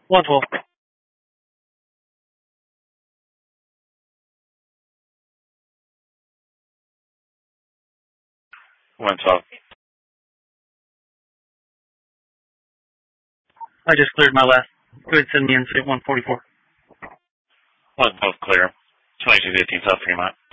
112. 112. I just cleared my last. Go ahead and send me in at 144. 112 clear. 2215 South Fremont.